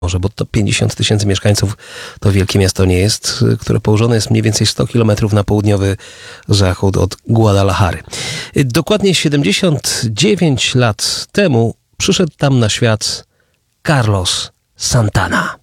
Może, bo to 50 000 mieszkańców to wielkie miasto nie jest, które położone jest mniej więcej 100 kilometrów na południowy zachód od Guadalajary. Dokładnie 79 lat temu przyszedł tam na świat Carlos Santana.